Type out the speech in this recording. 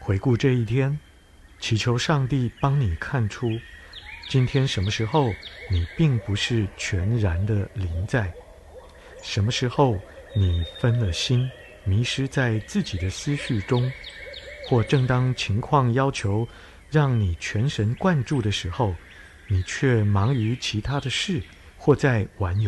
回顾这一天，祈求上帝帮你看出，今天什么时候你并不是全然的临在，什么时候你分了心，迷失在自己的思绪中，或正当情况要求让你全神贯注的时候，你却忙于其他的事，或在玩游